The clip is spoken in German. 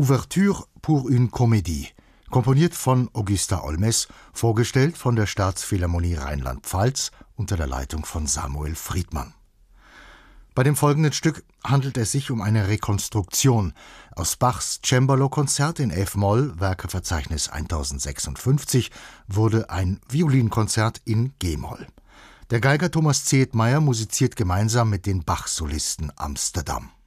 Ouverture pour une Comédie, komponiert von Augusta Olmes, vorgestellt von der Staatsphilharmonie Rheinland-Pfalz unter der Leitung von Samuel Friedmann. Bei dem folgenden Stück handelt es sich um eine Rekonstruktion aus Bachs Cembalo-Konzert in F-Moll, Werkeverzeichnis 1056, wurde ein Violinkonzert in G-Moll. Der Geiger Thomas Zietmeier musiziert gemeinsam mit den Bach-Solisten Amsterdam.